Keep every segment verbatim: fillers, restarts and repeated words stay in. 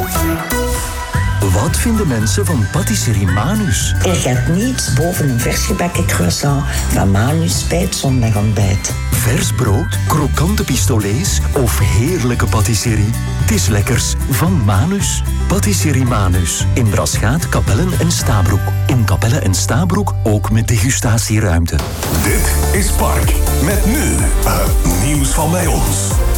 Wat vinden mensen van patisserie Manus? Er gaat niets boven een vers gebakken croissant van Manus bij het zondagontbijt. Vers brood, krokante pistolets of heerlijke patisserie. Het is lekkers van Manus. Patisserie Manus. In Braschaat, Capelle en Stabroek. In Capelle en Stabroek ook met degustatieruimte. Dit is Park. Met nu het nieuws van bij ons.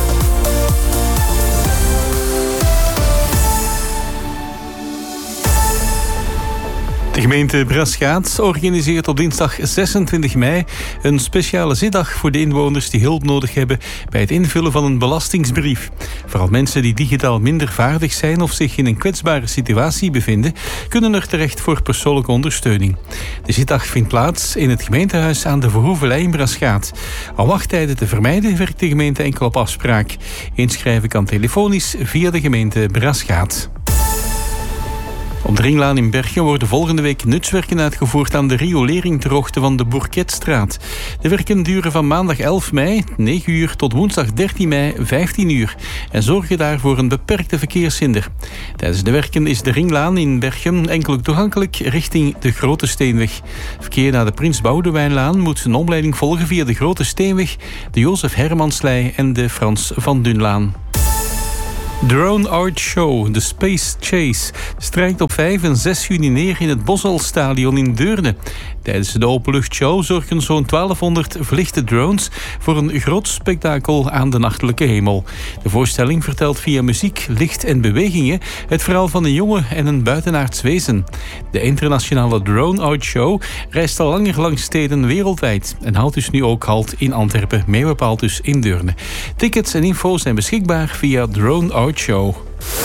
De gemeente Braschaat organiseert op dinsdag zesentwintig mei een speciale zitdag voor de inwoners die hulp nodig hebben bij het invullen van een belastingsbrief. Vooral mensen die digitaal minder vaardig zijn of zich in een kwetsbare situatie bevinden, kunnen er terecht voor persoonlijke ondersteuning. De zitdag vindt plaats in het gemeentehuis aan de Verhoevelij in Braschaat. Om wachttijden te vermijden werkt de gemeente enkel op afspraak. Inschrijven kan telefonisch via de gemeente Braschaat. Op de Ringlaan in Berchem worden volgende week nutswerken uitgevoerd aan de riolering ter hoogte van de Bourquetstraat. De werken duren van maandag elf mei, negen uur, tot woensdag dertien mei, vijftien uur en zorgen daarvoor een beperkte verkeershinder. Tijdens de werken is de Ringlaan in Berchem enkel toegankelijk richting de Grote Steenweg. Verkeer naar de Prins Boudewijnlaan moet een omleiding volgen via de Grote Steenweg, de Jozef Hermanslei en de Frans van Dunlaan. Drone Art Show, de Space Chase, strijkt op vijf en zes juni neer in het Bosuilstadion in Deurne. Tijdens de openluchtshow zorgen zo'n twaalfhonderd verlichte drones voor een groot spektakel aan de nachtelijke hemel. De voorstelling vertelt via muziek, licht en bewegingen het verhaal van een jongen en een buitenaards wezen. De internationale Drone Art Show reist al langer langs steden wereldwijd en houdt dus nu ook halt in Antwerpen, mee bepaald dus in Deurne. Tickets en info zijn beschikbaar via Drone Art Show.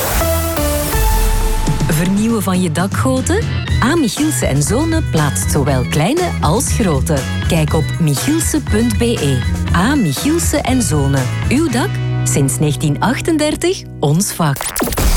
Vernieuwen van je dakgoten? A. Michielse en Zonen plaatst zowel kleine als grote. Kijk op michielse punt be. A. Michielse en Zonen. Uw dak? Sinds negentien achtendertig ons vak.